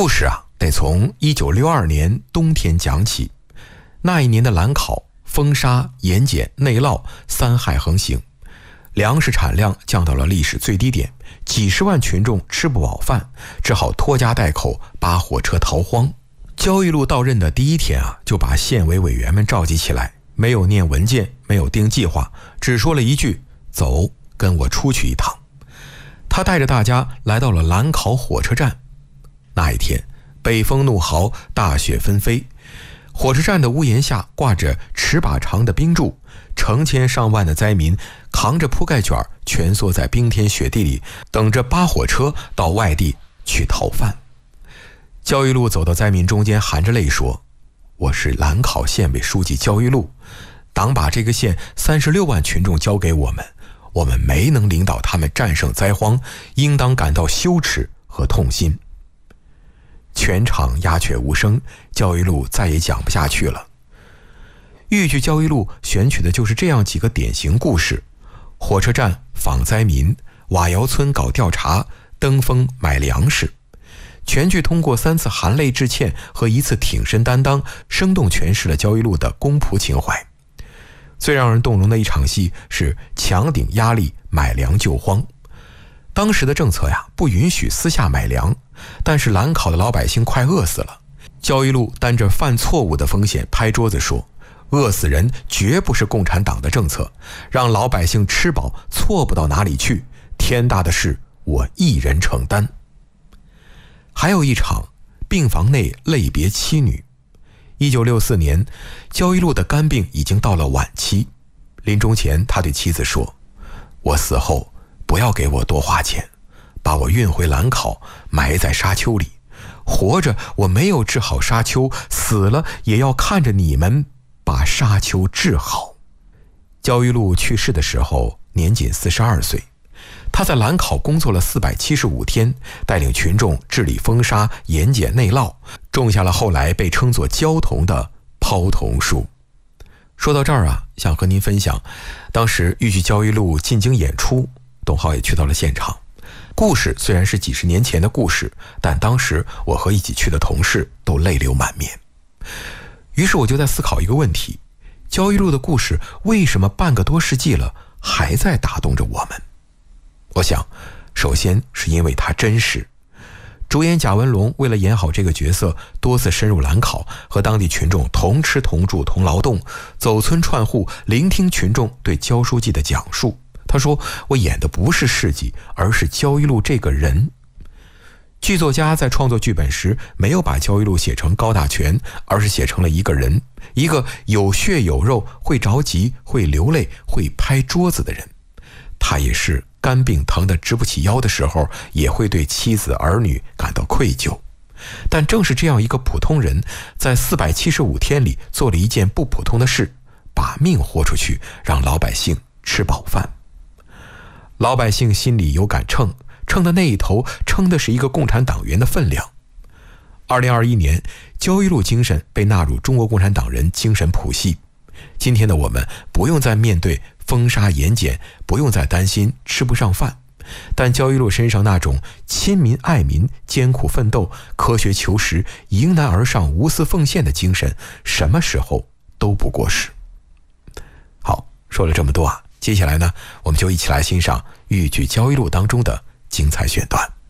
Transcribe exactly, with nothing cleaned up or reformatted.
故事啊，得从一九六二年冬天讲起。那一年的兰考，风沙、盐碱、内涝三害横行，粮食产量降到了历史最低点，几十万群众吃不饱饭，只好拖家带口扒火车逃荒。焦裕禄到任的第一天啊，就把县委委员们召集起来，没有念文件，没有定计划，只说了一句：走，跟我出去一趟。他带着大家来到了兰考火车站。那一天北风怒号，大雪纷飞，火车站的屋檐下挂着尺把长的冰柱，成千上万的灾民扛着铺盖卷蜷缩在冰天雪地里，等着扒火车到外地去讨饭。焦裕禄走到灾民中间，含着泪说：我是兰考县委书记焦裕禄，党把这个县三十六万群众交给我们，我们没能领导他们战胜灾荒，应当感到羞耻和痛心。全场鸦雀无声，焦裕禄再也讲不下去了。豫剧焦裕禄选取的就是这样几个典型故事：火车站访灾民，瓦窑村搞调查，登封买粮食。全剧通过三次含泪致歉和一次挺身担当，生动诠释了焦裕禄的公仆情怀。最让人动容的一场戏是强顶压力买粮救荒。当时的政策呀，不允许私下买粮，但是兰考的老百姓快饿死了。焦裕禄担着犯错误的风险，拍桌子说：饿死人绝不是共产党的政策，让老百姓吃饱错不到哪里去，天大的事我一人承担。还有一场病房内泪别妻女。一九六四年，焦裕禄的肝病已经到了晚期，临终前他对妻子说：我死后不要给我多花钱，把我运回兰考，埋在沙丘里。活着我没有治好沙丘，死了也要看着你们把沙丘治好。焦裕禄去世的时候年仅四十二岁，他在兰考工作了四百七十五天，带领群众治理风沙、盐碱、内涝，种下了后来被称作焦桐的抛桐树。说到这儿啊，想和您分享，当时豫剧焦裕禄进京演出，董浩也去到了现场。故事虽然是几十年前的故事，但当时我和一起去的同事都泪流满面。于是我就在思考一个问题：焦裕禄的故事为什么半个多世纪了还在打动着我们？我想，首先是因为他真实。主演贾文龙为了演好这个角色，多次深入兰考，和当地群众同吃同住同劳动，走村串户，聆听群众对焦书记的讲述。他说：我演的不是事迹，而是焦裕禄这个人。剧作家在创作剧本时，没有把焦裕禄写成高大全，而是写成了一个人，一个有血有肉，会着急，会流泪，会拍桌子的人。他也是肝病疼得直不起腰的时候，也会对妻子儿女感到愧疚。但正是这样一个普通人，在四百七十五天里做了一件不普通的事，把命豁出去，让老百姓吃饱饭。老百姓心里有杆秤，秤的那一头称的是一个共产党员的分量。二零二一年，焦裕禄精神被纳入中国共产党人精神谱系。今天的我们不用再面对风沙盐碱，不用再担心吃不上饭，但焦裕禄身上那种亲民爱民、艰苦奋斗、科学求实、迎难而上、无私奉献的精神，什么时候都不过时。好，说了这么多啊，接下来呢，我们就一起来欣赏豫剧焦裕禄当中的精彩选段。